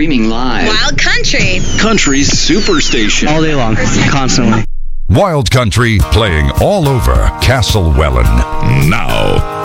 Streaming live. Wild Country. Country's superstation. All day long, constantly. Wild Country playing all over Castle Welland. Now.